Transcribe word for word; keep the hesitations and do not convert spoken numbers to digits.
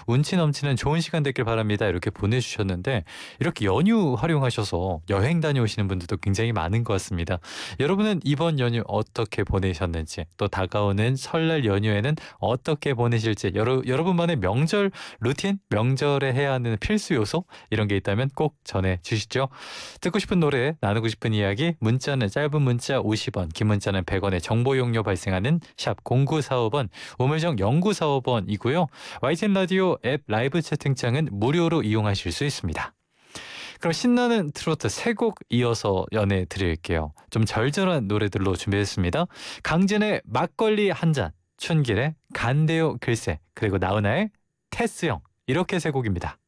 운치 넘치는 좋은 시간 되길 바랍니다. 이렇게 보내주셨는데 이렇게 연휴 활용하셔서 여행 다녀오시는 분들도 굉장히 많은 것 같습니다. 여러분은 이번 연휴 어떻게 보내셨는지 또 다가오는 설날 연휴에는 어떻게 보내실지 여러, 여러분만의 명절 루틴, 명절에 해야 하는 필수 요소 이런 게 있다면 꼭 전해주시죠. 듣고 싶은 노래, 나누고 싶은 이야기 문자는 짧은 문자 오십 원, 긴 문자는 백 원의 정보 용료 발생하는 샵 공구사오 번, 우물정 영구사오 번이고요. 와이티엔 라디오 앱 라이브 채팅창은 무료로 이용하실 수 있습니다. 그럼 신나는 트로트 세 곡 이어서 연애드릴게요. 좀 절절한 노래들로 준비했습니다. 강진의 막걸리 한 잔, 춘길의 간대요 글쎄, 그리고 나훈아의 테스형, 이렇게 세 곡입니다.